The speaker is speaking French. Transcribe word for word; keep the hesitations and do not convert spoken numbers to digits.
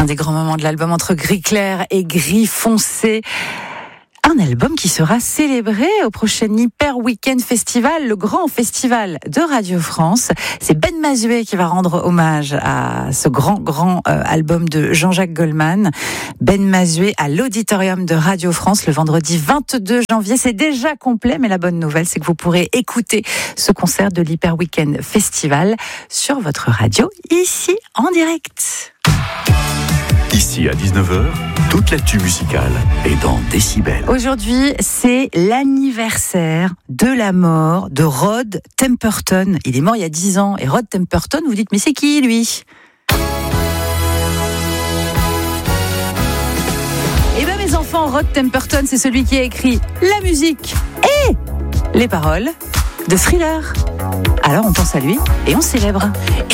des grands moments de l'album entre gris clair et gris foncé. Un album qui sera célébré au prochain Hyper Weekend Festival, le grand festival de Radio France. C'est Ben Mazué qui va rendre hommage à ce grand, grand euh, album de Jean-Jacques Goldman. Ben Mazué à l'Auditorium de Radio France le vendredi vingt-deux janvier. C'est déjà complet, mais la bonne nouvelle, c'est que vous pourrez écouter ce concert de l'Hyper Weekend Festival sur votre radio, ici en direct. Ici à dix-neuf heures, toute l'actu musicale est dans Décibel. Aujourd'hui, c'est l'anniversaire de la mort de Rod Temperton. Il est mort il y a dix ans. Et Rod Temperton, vous dites, mais c'est qui lui ? Eh bien mes enfants, Rod Temperton, c'est celui qui a écrit la musique et les paroles de Thriller. Alors on pense à lui et on célèbre. Et